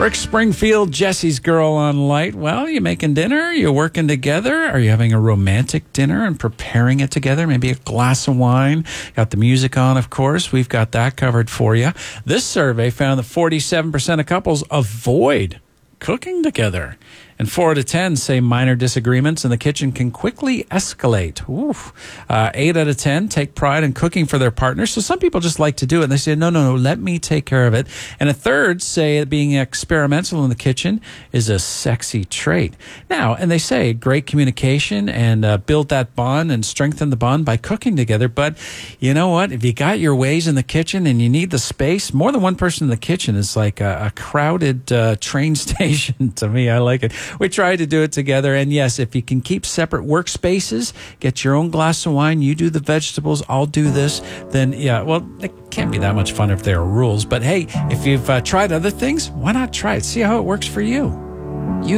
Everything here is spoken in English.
Rick Springfield, Jesse's Girl on Light. Well, you making dinner? You working together? Are you having a romantic dinner and preparing it together? Maybe a glass of wine. Got the music on, of course. We've got that covered for you. This survey found that 47% of couples avoid cooking together. And 4 out of 10 say minor disagreements in the kitchen can quickly escalate. 8 out of 10 take pride in cooking for their partner. So some people just like to do it. And they say, no, let me take care of it. And a third say that being experimental in the kitchen is a sexy trait. Now, and they say great communication and build that bond and strengthen the bond by cooking together. But you know what? If you got your ways in the kitchen and you need the space, more than one person in the kitchen is like a crowded train station to me. I like it. We try to do it together. And yes, if you can keep separate workspaces, get your own glass of wine, you do the vegetables, I'll do this, then yeah, well, it can't be that much fun if there are rules. But hey, if you've tried other things, why not try it? See how it works for you.